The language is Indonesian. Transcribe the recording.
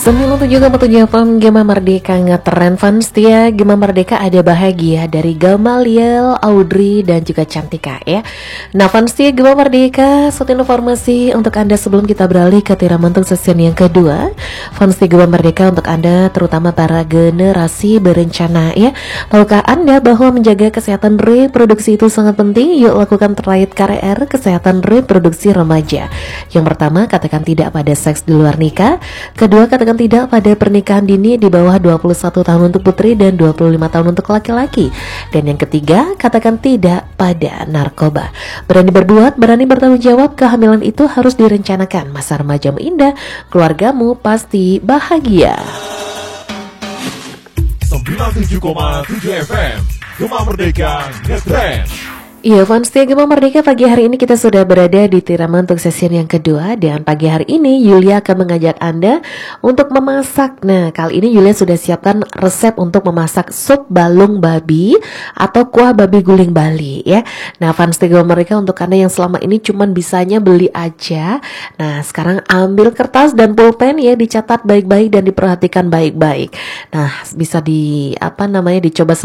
97,7 FM Gema Merdeka ngetren fans ya. Gema Merdeka ada bahagia dari Gamaliel, Audrey dan juga Cantika ya. Nah fans ya Gema Merdeka, satu informasi untuk Anda sebelum kita beralih ke Tirama untuk season yang kedua. Fans ya Gema Merdeka untuk Anda terutama para generasi berencana ya. Tahukah Anda bahwa menjaga kesehatan reproduksi itu sangat penting? Yuk lakukan terkait KRR kesehatan reproduksi remaja. Yang pertama, katakan tidak pada seks di luar nikah. Kedua, katakan tidak pada pernikahan dini di bawah 21 tahun untuk putri dan 25 tahun untuk laki-laki. Dan yang ketiga, katakan tidak pada narkoba. Berani berbuat, berani bertanggung jawab. Kehamilan itu harus direncanakan. Masa remajamu indah, keluargamu pasti bahagia. 97,7 FM Gema Merdeka ngetren. Iya fans setia Gema Merdeka, pagi hari ini kita sudah berada di Tirama untuk sesi yang kedua. Dan pagi hari ini Yulia akan mengajak Anda untuk memasak. Nah kali ini Yulia sudah siapkan resep untuk memasak sup balung babi atau kuah babi guling Bali ya. Nah fans setia Gema Merdeka, untuk Anda yang selama ini cuman bisanya beli aja, nah sekarang ambil kertas dan pulpen ya, dicatat baik-baik dan diperhatikan baik-baik. Nah bisa dicoba